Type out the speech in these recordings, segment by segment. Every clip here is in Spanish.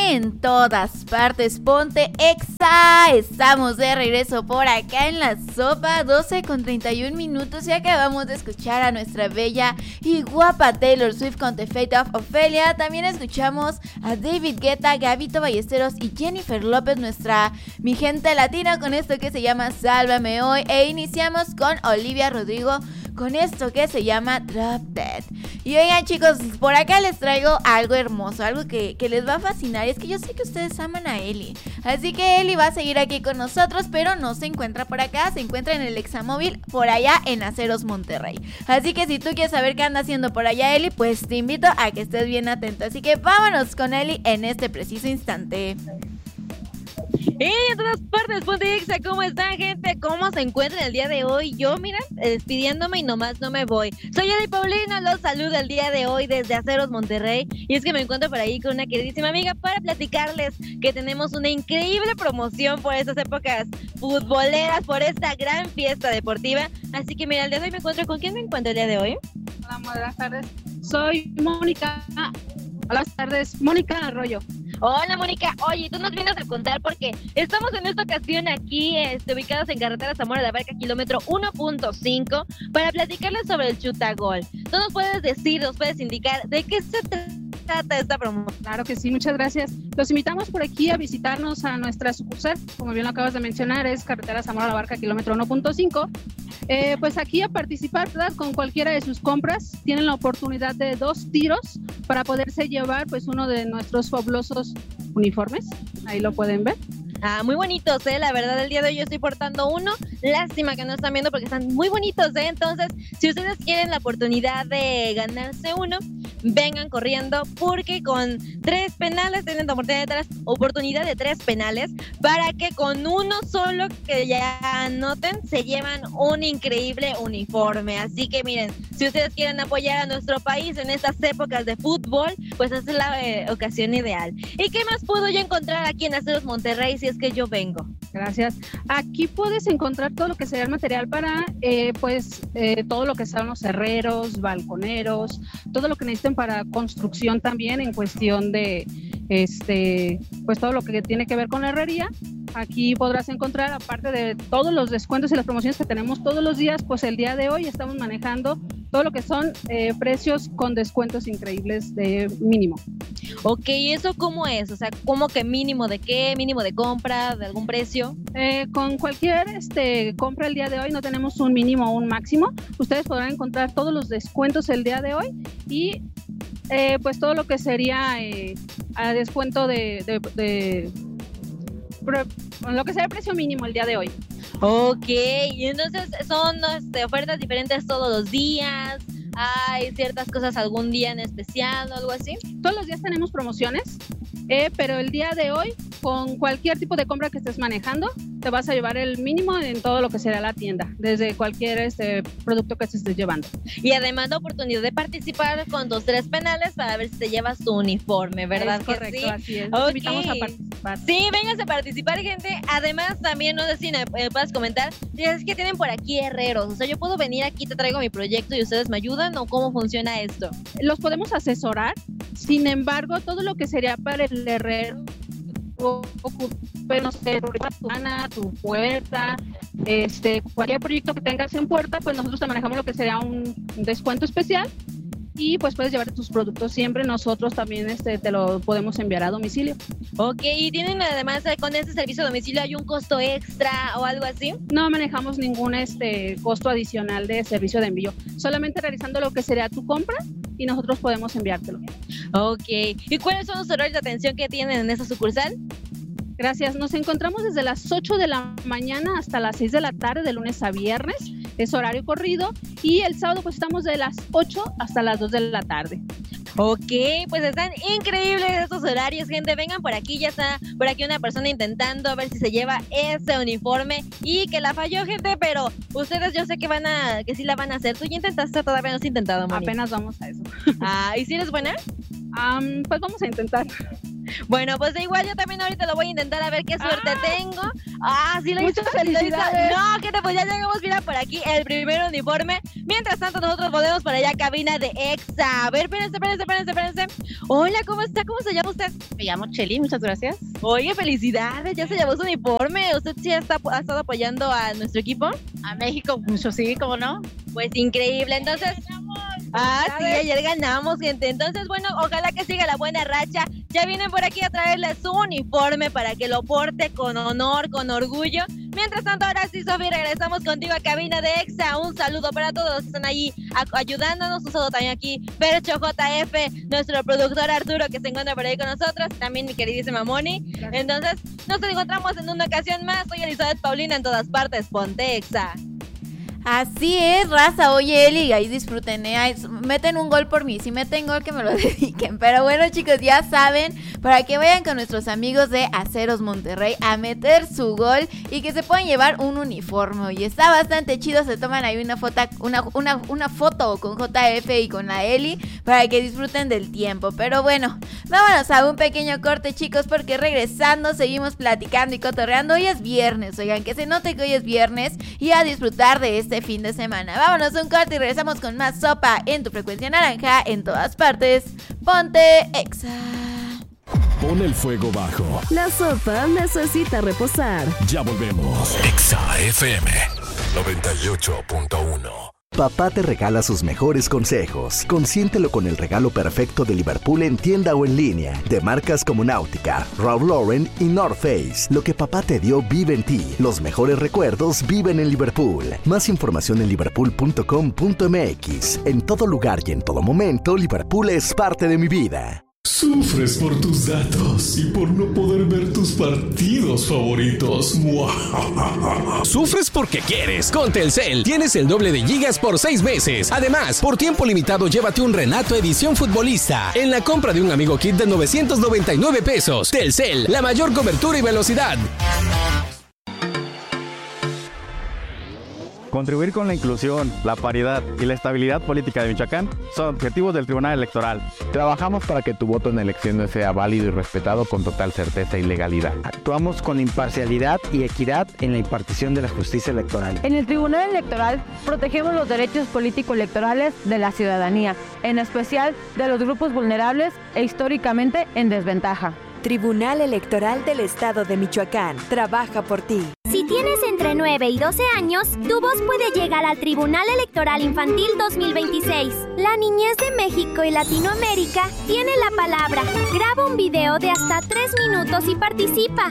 en todas partes, ponte Exa. Estamos de regreso por acá en la sopa, 12:31 y acabamos de escuchar a nuestra bella y guapa Taylor Swift con The Fate of Ophelia. También escuchamos a David Guetta, Gabito Ballesteros y Jennifer López, mi gente latina, con esto que se llama Sálvame Hoy. E iniciamos con Olivia Rodrigo con esto que se llama Drop Dead. Y oigan, chicos, por acá les traigo algo hermoso, algo que les va a fascinar. Y es que yo sé que ustedes aman a Eli, así que Eli va a seguir aquí con nosotros, pero no se encuentra por acá, se encuentra en el Examóvil por allá en Aceros Monterrey. Así que si tú quieres saber qué anda haciendo por allá Eli, pues te invito a que estés bien atento. Así que vámonos con Eli en este preciso instante. Y en todas partes, ponte Exa, ¿cómo están, gente? ¿Cómo se encuentran el día de hoy? Yo, mira, despidiéndome y nomás no me voy. Soy Eli Paulina, los saludo el día de hoy desde Aceros Monterrey. Y es que me encuentro por ahí con una queridísima amiga para platicarles que tenemos una increíble promoción por estas épocas futboleras, por esta gran fiesta deportiva. Así que mira, el día de hoy me encuentro, ¿con quién me encuentro el día de hoy? Hola, buenas tardes. Soy Mónica. Buenas tardes, Mónica Arroyo. Hola, Mónica. Oye, tú nos vienes a contar porque estamos en esta ocasión aquí ubicados en carretera Zamora de Abarca, kilómetro 1.5, para platicarles sobre el Chutagol. Tú nos puedes decir, nos puedes indicar de qué se trata esta promoción. Claro que sí, muchas gracias. Los invitamos por aquí a visitarnos a nuestra sucursal. Como bien lo acabas de mencionar, es carretera Zamora de Abarca, kilómetro 1.5. Pues aquí a participar, ¿verdad? Con cualquiera de sus compras. Tienen la oportunidad de 2 tiros para poderse llevar pues uno de nuestros fabulosos uniformes. Ahí lo pueden ver. Muy bonitos, la verdad el día de hoy yo estoy portando uno. Lástima que no están viendo porque están muy bonitos, Entonces, si ustedes quieren la oportunidad de ganarse uno, vengan corriendo porque con 3 penales tienen la oportunidad de 3 penales para que con uno solo que ya anoten se llevan un increíble uniforme. Así que miren, si ustedes quieren apoyar a nuestro país en estas épocas de fútbol, pues esa es la ocasión ideal. ¿Y qué más puedo yo encontrar aquí en Aceros Monterrey si es que yo vengo? Gracias. Aquí puedes encontrar todo lo que sería el material para, todo lo que son los herreros, balconeros, todo lo que necesiten para construcción también en cuestión de, pues todo lo que tiene que ver con la herrería. Aquí podrás encontrar, aparte de todos los descuentos y las promociones que tenemos todos los días, pues el día de hoy estamos manejando todo lo que son precios con descuentos increíbles de mínimo. Ok, ¿eso cómo es? O sea, ¿cómo que mínimo de qué? ¿Mínimo de compra? ¿De algún precio? Con cualquier compra el día de hoy no tenemos un mínimo o un máximo. Ustedes podrán encontrar todos los descuentos el día de hoy y pues todo lo que sería a descuento de lo que sea el precio mínimo el día de hoy. Ok, y entonces son ofertas diferentes todos los días. ¿Hay ciertas cosas algún día en especial o algo así? Todos los días tenemos promociones, pero el día de hoy, con cualquier tipo de compra que estés manejando, te vas a llevar el mínimo en todo lo que será la tienda, desde cualquier producto que te estés llevando. Y además la oportunidad de participar con 2-3 penales para ver si te llevas tu uniforme, ¿verdad? Es correcto, sí? Así es. Okay. Los invitamos a participar. Sí, vénganse a participar, gente. Además, también, no sé si me puedes comentar, es que tienen por aquí herreros. O sea, yo puedo venir aquí, te traigo mi proyecto y ustedes me ayudan, ¿o cómo funciona esto? Los podemos asesorar. Sin embargo, todo lo que sería para el herrero, no sé, tu puerta, cualquier proyecto que tengas en puerta, pues nosotros te manejamos lo que sería un descuento especial y pues puedes llevar tus productos siempre. Nosotros también te lo podemos enviar a domicilio. Ok, ¿y tienen además con este servicio a domicilio hay un costo extra o algo así? No manejamos ningún costo adicional de servicio de envío, solamente realizando lo que sería tu compra y nosotros podemos enviártelo. Ok, ¿y cuáles son los horarios de atención que tienen en esa sucursal? Gracias, nos encontramos desde las 8 de la mañana hasta las 6 de la tarde, de lunes a viernes, es horario corrido, y el sábado pues estamos de las 8 hasta las 2 de la tarde. Ok, pues están increíbles estos horarios, gente. Vengan por aquí, ya está por aquí una persona intentando a ver si se lleva ese uniforme y que la falló, gente, pero ustedes yo sé que sí la van a hacer. ¿Tú ya intentaste? Todavía no has intentado, Moni. Apenas vamos a eso. ¿Y si eres buena? Pues vamos a intentar. Bueno, pues igual yo también ahorita lo voy a intentar a ver qué suerte tengo. Sí, lo hizo. Muchas felicidades. No, ¿qué te? Pues ya llegamos, mira, por aquí el primer uniforme. Mientras tanto, nosotros volvemos para allá, cabina de EXA. A ver, espérense. Hola, ¿cómo está? ¿Cómo se llama usted? Me llamo Cheli, muchas gracias. Oye, felicidades, ya se llevó su uniforme. ¿Usted sí ha estado apoyando a nuestro equipo? A México, mucho sí, ¿cómo no? Pues increíble, entonces... sí, ayer ganamos, gente. Entonces, bueno, ojalá que siga la buena racha. Ya vienen por aquí a traerle su uniforme para que lo porte con honor, con orgullo. Mientras tanto, ahora sí, Sofi, regresamos contigo a cabina de EXA. Un saludo para todos los que están ahí ayudándonos. Un saludo también aquí, Percho JF, nuestro productor Arturo, que se encuentra por ahí con nosotros. También mi queridísima Moni. Entonces, nos encontramos en una ocasión más. Soy Elizabeth Paulina, en todas partes. Ponte EXA. Así es, raza. Oye, Eli, ahí disfruten, meten un gol por mí. Si meten gol, que me lo dediquen. Pero bueno, chicos, ya saben, para que vayan con nuestros amigos de Aceros Monterrey a meter su gol y que se puedan llevar un uniforme. Y está bastante chido. Se toman ahí una foto con JF y con la Eli para que disfruten del tiempo. Pero bueno, vámonos a un pequeño corte, chicos, porque regresando seguimos platicando y cotorreando. Hoy es viernes, oigan, que se note que hoy es viernes y a disfrutar de este fin de semana. Vámonos a un corte y regresamos con más sopa en tu frecuencia naranja en todas partes. Ponte EXA. Pon el fuego bajo. La sopa necesita reposar. Ya volvemos. EXA FM 98.1. Papá te regala sus mejores consejos. Consiéntelo con el regalo perfecto de Liverpool en tienda o en línea. De marcas como Náutica, Ralph Lauren y North Face. Lo que papá te dio vive en ti. Los mejores recuerdos viven en Liverpool. Más información en liverpool.com.mx. En todo lugar y en todo momento, Liverpool es parte de mi vida. Sufres por tus datos y por no poder ver tus partidos favoritos. Sufres porque quieres. Con Telcel tienes el doble de gigas por 6 meses. Además, por tiempo limitado, llévate un Renato Edición Futbolista en la compra de un Amigo Kit de 999 pesos. Telcel, la mayor cobertura y velocidad. Contribuir con la inclusión, la paridad y la estabilidad política de Michoacán son objetivos del Tribunal Electoral. Trabajamos para que tu voto en elecciones sea válido y respetado con total certeza y legalidad. Actuamos con imparcialidad y equidad en la impartición de la justicia electoral. En el Tribunal Electoral protegemos los derechos político-electorales de la ciudadanía, en especial de los grupos vulnerables e históricamente en desventaja. Tribunal Electoral del Estado de Michoacán. Trabaja por ti. Si tienes entre 9 y 12 años, tu voz puede llegar al Tribunal Electoral Infantil 2026. La niñez de México y Latinoamérica tiene la palabra. Graba un video de hasta 3 minutos y participa.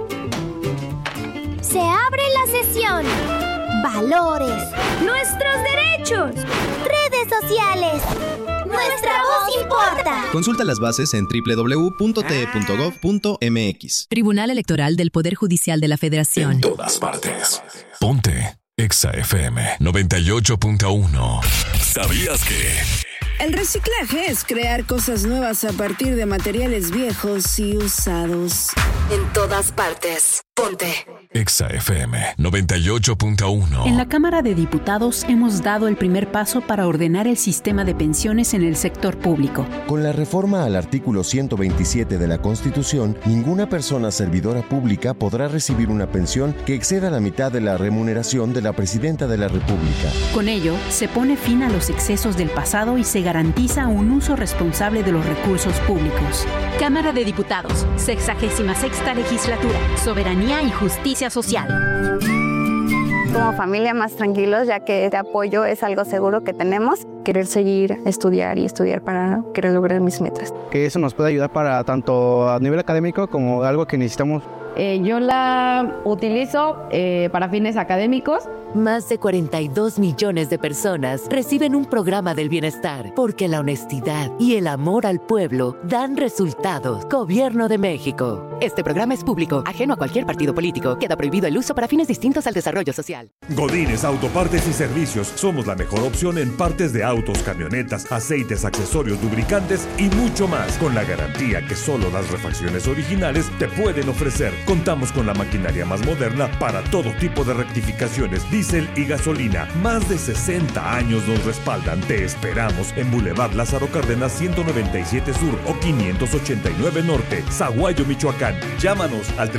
Se abre la sesión. Valores. Nuestros derechos. Redes sociales. Nuestra voz importa. Consulta las bases en www.te.gov.mx. Tribunal Electoral del Poder Judicial de la Federación. En todas partes. Ponte EXA FM 98.1. ¿Sabías que? El reciclaje es crear cosas nuevas a partir de materiales viejos y usados. En todas partes. Ponte EXA FM 98.1. En la Cámara de Diputados hemos dado el primer paso para ordenar el sistema de pensiones en el sector público. Con la reforma al artículo 127 de la Constitución, ninguna persona servidora pública podrá recibir una pensión que exceda la mitad de la remuneración de la Presidenta de la República. Con ello, se pone fin a los excesos del pasado y se garantiza un uso responsable de los recursos públicos. Cámara de Diputados, 66ª Legislatura, Soberanía y Justicia Social. Como familia más tranquilos, ya que este apoyo es algo seguro que tenemos. Querer seguir estudiar para querer lograr mis metas. Que eso nos puede ayudar para tanto a nivel académico como algo que necesitamos. Yo la utilizo para fines académicos. Más de 42 millones de personas reciben un programa del bienestar porque la honestidad y el amor al pueblo dan resultados. Gobierno de México. Este programa es público, ajeno a cualquier partido político. Queda prohibido el uso para fines distintos al desarrollo social. Godínez Autopartes y Servicios. Somos la mejor opción en partes de autos, camionetas, aceites, accesorios, lubricantes y mucho más. Con la garantía que solo las refacciones originales te pueden ofrecer. Contamos con la maquinaria más moderna para todo tipo de rectificaciones, diésel y gasolina. Más de 60 años nos respaldan. Te esperamos en Boulevard Lázaro Cárdenas 197 Sur o 589 Norte, Zaguayo, Michoacán. Llámanos al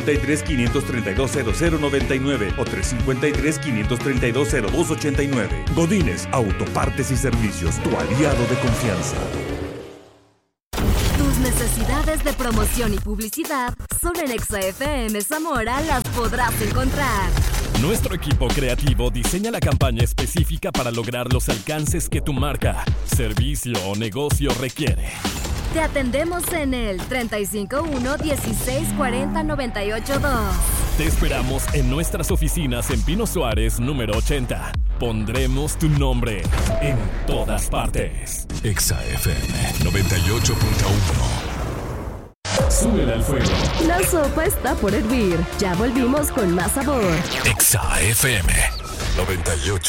353-532-0099 o 353-532-0289. Godínez Autopartes y Servicios, tu aliado de confianza. Tus necesidades de promoción y publicidad solo en Exa FM Zamora las podrás encontrar. Nuestro equipo creativo diseña la campaña específica para lograr los alcances que tu marca, servicio o negocio requiere. Te atendemos en el 351-1640-982. Te esperamos en nuestras oficinas en Pino Suárez, número 80. Pondremos tu nombre en todas partes. Exa FM 98.1. Súbele al fuego. La sopa está por hervir. Ya volvimos con más sabor. Exa FM 98.